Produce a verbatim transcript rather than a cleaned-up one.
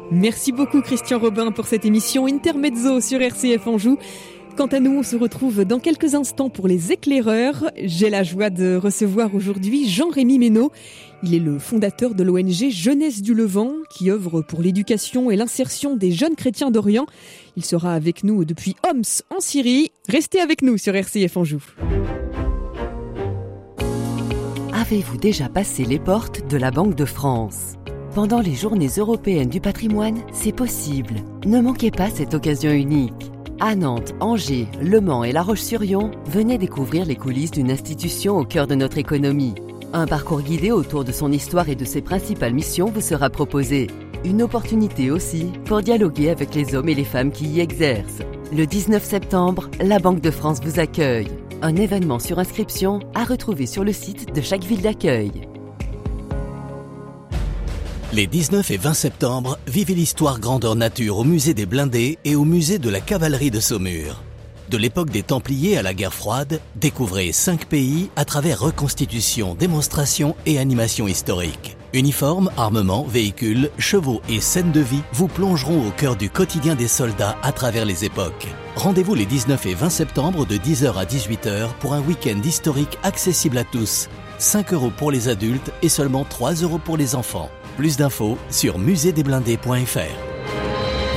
Merci beaucoup Christian Robin pour cette émission Intermezzo sur R C F Anjou. Quant à nous, on se retrouve dans quelques instants pour les éclaireurs. J'ai la joie de recevoir aujourd'hui Jean-Rémy Ménaud. Il est le fondateur de l'O N G Jeunesse du Levant, qui œuvre pour l'éducation et l'insertion des jeunes chrétiens d'Orient. Il sera avec nous depuis Homs en Syrie. Restez avec nous sur R C F Anjou. Avez-vous déjà passé les portes de la Banque de France ? Pendant les Journées européennes du patrimoine, c'est possible. Ne manquez pas cette occasion unique. À Nantes, Angers, Le Mans et La Roche-sur-Yon, venez découvrir les coulisses d'une institution au cœur de notre économie. Un parcours guidé autour de son histoire et de ses principales missions vous sera proposé. Une opportunité aussi pour dialoguer avec les hommes et les femmes qui y exercent. Le dix-neuf septembre, la Banque de France vous accueille. Un événement sur inscription à retrouver sur le site de chaque ville d'accueil. Les dix-neuf et vingt septembre, vivez l'histoire grandeur nature au musée des Blindés et au musée de la cavalerie de Saumur. De l'époque des Templiers à la guerre froide, découvrez cinq pays à travers reconstitutions, démonstrations et animations historiques. Uniformes, armements, véhicules, chevaux et scènes de vie vous plongeront au cœur du quotidien des soldats à travers les époques. Rendez-vous les dix-neuf et vingt septembre de dix heures à dix-huit heures pour un week-end historique accessible à tous. cinq euros pour les adultes et seulement trois euros pour les enfants. Plus d'infos sur musée des blindés point f r.